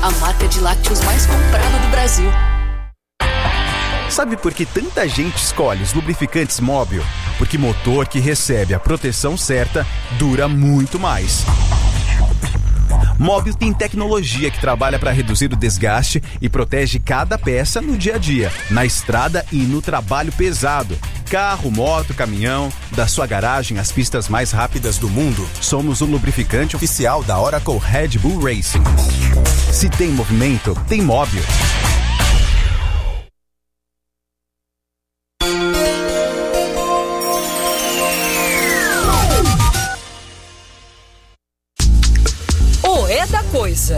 a marca de lácteos mais comprada do Brasil. Sabe por que tanta gente escolhe os lubrificantes Móbil? Porque motor que recebe a proteção certa dura muito mais. Móbil tem tecnologia que trabalha para reduzir o desgaste e protege cada peça no dia a dia, na estrada e no trabalho pesado. Carro, moto, caminhão, da sua garagem às pistas mais rápidas do mundo, somos o lubrificante oficial da Oracle Red Bull Racing. Se tem movimento, tem Móbil. É da coisa.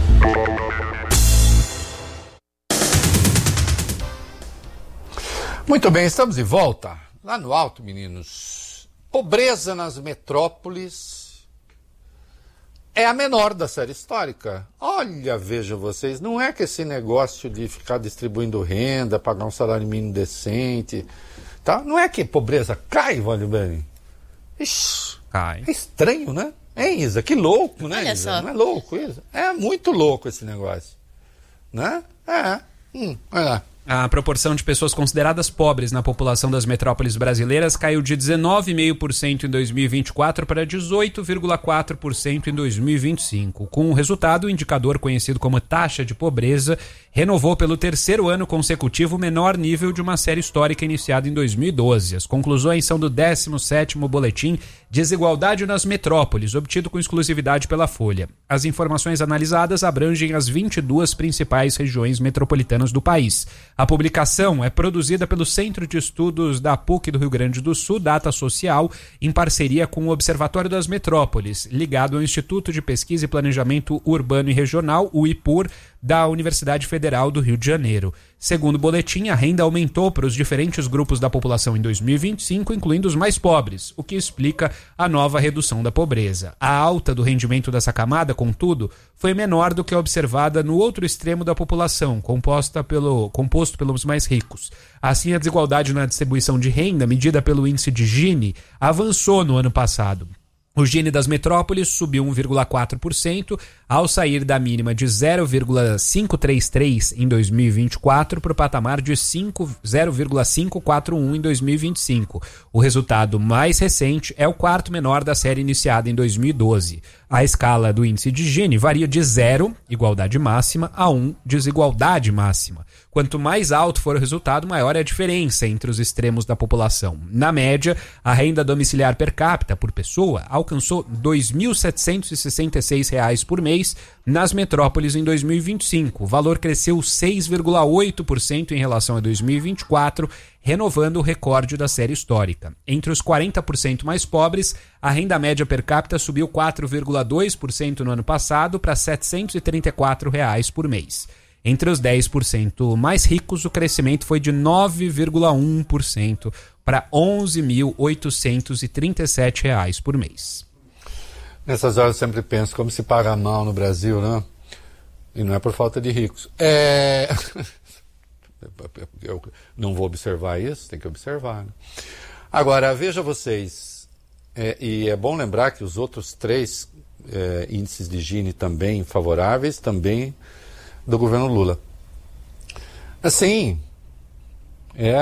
Muito bem, estamos de volta. Lá no alto, meninos. Pobreza nas metrópoles é a menor da série histórica. Olha, vejam vocês, não é que esse negócio de ficar distribuindo renda, pagar um salário mínimo decente, tá? Não é que pobreza cai, vale bem. Ixi, cai. É estranho, né? Hein, Isa? Que louco, né, Olha Isa? só. Não é louco, Isa? É muito louco esse negócio. Né? Olha lá. A proporção de pessoas consideradas pobres na população das metrópoles brasileiras caiu de 19,5% em 2024 para 18,4% em 2025. Com o resultado, o indicador conhecido como taxa de pobreza renovou pelo terceiro ano consecutivo o menor nível de uma série histórica iniciada em 2012. As conclusões são do 17º Boletim Desigualdade nas Metrópoles, obtido com exclusividade pela Folha. As informações analisadas abrangem as 22 principais regiões metropolitanas do país. A publicação é produzida pelo Centro de Estudos da PUC do Rio Grande do Sul, Data Social, em parceria com o Observatório das Metrópoles, ligado ao Instituto de Pesquisa e Planejamento Urbano e Regional, o IPUR, da Universidade Federal do Rio de Janeiro. Segundo o boletim, a renda aumentou para os diferentes grupos da população em 2025, incluindo os mais pobres, o que explica a nova redução da pobreza. A alta do rendimento dessa camada, contudo, foi menor do que a observada no outro extremo da população, composto pelos mais ricos. Assim, a desigualdade na distribuição de renda, medida pelo índice de Gini, avançou no ano passado. O Gini das metrópoles subiu 1,4% ao sair da mínima de 0,533 em 2024 para o patamar de 0,541 em 2025. O resultado mais recente é o quarto menor da série iniciada em 2012. A escala do índice de Gini varia de 0, igualdade máxima, a 1, desigualdade máxima. Quanto mais alto for o resultado, maior é a diferença entre os extremos da população. Na média, a renda domiciliar per capita por pessoa alcançou R$ 2.766 por mês nas metrópoles em 2025. O valor cresceu 6,8% em relação a 2024, renovando o recorde da série histórica. Entre os 40% mais pobres, a renda média per capita subiu 4,2% no ano passado para R$ 734 por mês. Entre os 10% mais ricos, o crescimento foi de 9,1% para R$ 11.837 por mês. Nessas horas eu sempre penso como se paga mal no Brasil, né? E não é por falta de ricos. Eu não vou observar isso, tem que observar, né? Agora, veja vocês, e é bom lembrar que os outros 3 índices de Gini também favoráveis, também do governo Lula. Assim, é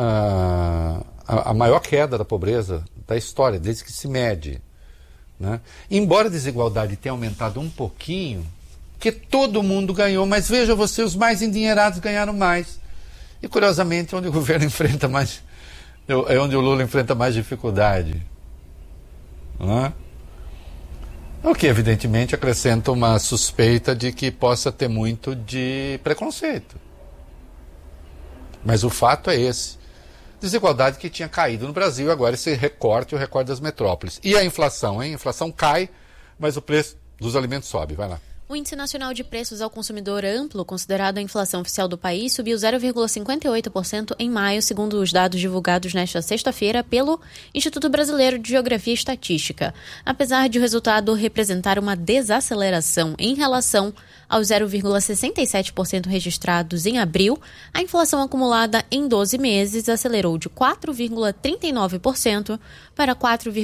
a maior queda da pobreza da história, desde que se mede, né? Embora a desigualdade tenha aumentado um pouquinho, que todo mundo ganhou, mas veja você, os mais endinheirados ganharam mais. E curiosamente, onde o governo enfrenta mais, é onde o Lula enfrenta mais dificuldade, né? O que, evidentemente, acrescenta uma suspeita de que possa ter muito de preconceito. Mas o fato é esse. Desigualdade que tinha caído no Brasil, agora esse recorte, o recorte das metrópoles. E a inflação, hein? A inflação cai, mas o preço dos alimentos sobe. Vai lá. O Índice Nacional de Preços ao Consumidor Amplo, considerado a inflação oficial do país, subiu 0,58% em maio, segundo os dados divulgados nesta sexta-feira pelo Instituto Brasileiro de Geografia e Estatística. Apesar de o resultado representar uma desaceleração em relação aos 0,67% registrados em abril, a inflação acumulada em 12 meses acelerou de 4,39% para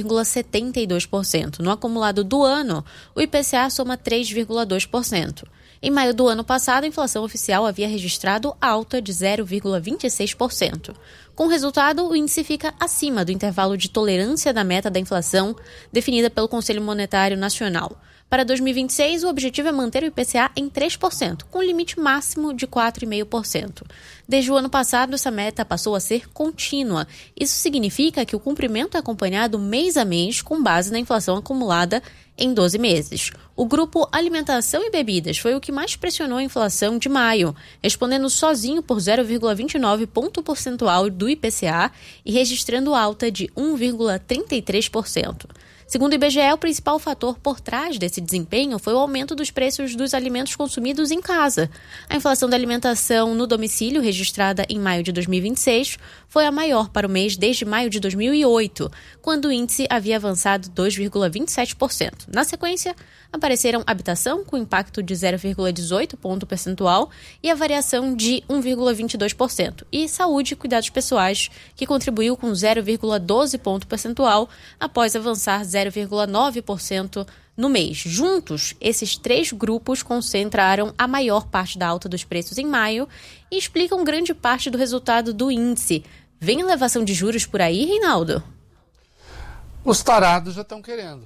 4,72%. No acumulado do ano, o IPCA soma 3,2%. Em maio do ano passado, a inflação oficial havia registrado alta de 0,26%. Com o resultado, o índice fica acima do intervalo de tolerância da meta da inflação definida pelo Conselho Monetário Nacional. Para 2026, o objetivo é manter o IPCA em 3%, com limite máximo de 4,5%. Desde o ano passado, essa meta passou a ser contínua. Isso significa que o cumprimento é acompanhado mês a mês com base na inflação acumulada em 12 meses. O grupo Alimentação e Bebidas foi o que mais pressionou a inflação de maio, respondendo sozinho por 0,29 ponto percentual do IPCA e registrando alta de 1,33%. Segundo o IBGE, o principal fator por trás desse desempenho foi o aumento dos preços dos alimentos consumidos em casa. A inflação da alimentação no domicílio, registrada em maio de 2026, foi a maior para o mês desde maio de 2008, quando o índice havia avançado 2,27%. Na sequência, apareceram habitação, com impacto de 0,18 ponto percentual e a variação de 1,22%, e saúde e cuidados pessoais, que contribuiu com 0,12 ponto percentual após avançar 0,9% no mês. Juntos, esses três grupos concentraram a maior parte da alta dos preços em maio e explicam grande parte do resultado do índice. Vem elevação de juros por aí, Reinaldo? Os tarados já estão querendo.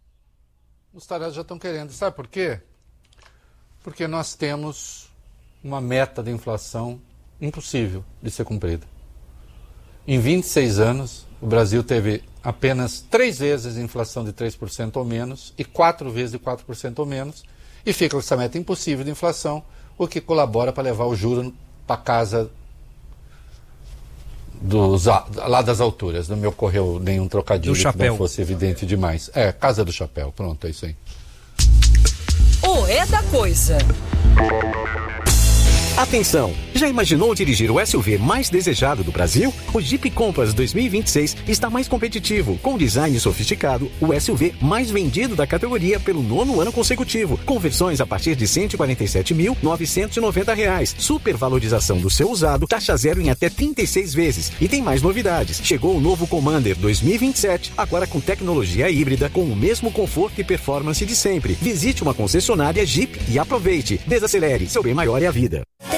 Sabe por quê? Porque nós temos uma meta de inflação impossível de ser cumprida. Em 26 anos, o Brasil teve apenas 3 vezes inflação de 3% ou menos e 4 vezes de 4% ou menos, e fica com essa meta impossível de inflação, o que colabora para levar o juro para casa lá das alturas. Não me ocorreu nenhum trocadilho que não fosse evidente demais. Casa do chapéu, pronto, é isso aí. O É da Coisa. Atenção! Já imaginou dirigir o SUV mais desejado do Brasil? O Jeep Compass 2026 está mais competitivo, com design sofisticado, o SUV mais vendido da categoria pelo 9º ano consecutivo, com versões a partir de R$ 147.990, supervalorização do seu usado, taxa zero em até 36 vezes. E tem mais novidades. Chegou o novo Commander 2027, agora com tecnologia híbrida, com o mesmo conforto e performance de sempre. Visite uma concessionária Jeep e aproveite. Desacelere, seu bem maior é a vida.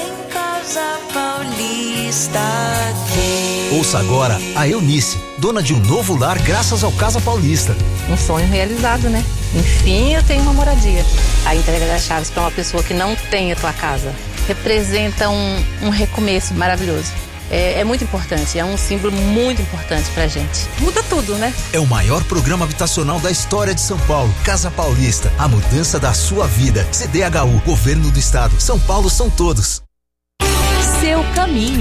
Paulista tem. Ouça agora a Eunice, dona de um novo lar graças ao Casa Paulista. Um sonho realizado, né? Enfim, eu tenho uma moradia. A entrega das chaves para uma pessoa que não tem a tua casa representa um recomeço maravilhoso. É muito importante, é um símbolo muito importante pra gente. Muda tudo, né? É o maior programa habitacional da história de São Paulo. Casa Paulista, a mudança da sua vida. CDHU, Governo do Estado. São Paulo são todos. Seu caminho.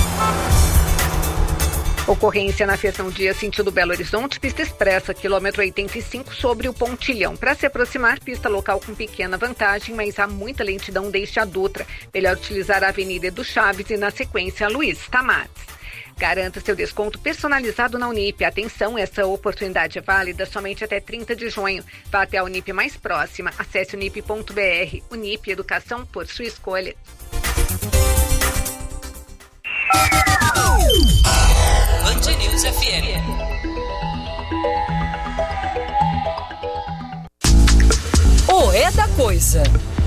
Ocorrência na Fiação Dias, sentido Belo Horizonte, pista expressa, quilômetro 85, sobre o Pontilhão. Para se aproximar, pista local com pequena vantagem, mas há muita lentidão desde a Dutra. Melhor utilizar a Avenida Edu Chaves e, na sequência, a Luiz Tamates. Garanta seu desconto personalizado na Unip. Atenção, essa oportunidade é válida somente até 30 de junho. Vá até a Unip mais próxima. Acesse unip.br. Unip, educação por sua escolha. Band News FM. O É da Coisa.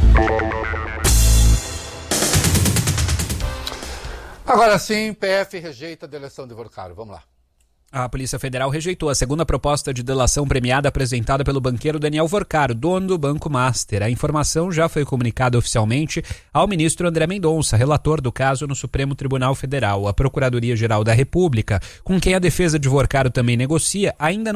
Agora sim, PF rejeita a delação de Vorcaro. Vamos lá. A Polícia Federal rejeitou a segunda proposta de delação premiada apresentada pelo banqueiro Daniel Vorcaro, dono do Banco Master. A informação já foi comunicada oficialmente ao ministro André Mendonça, relator do caso no Supremo Tribunal Federal. A Procuradoria-Geral da República, com quem a defesa de Vorcaro também negocia, ainda não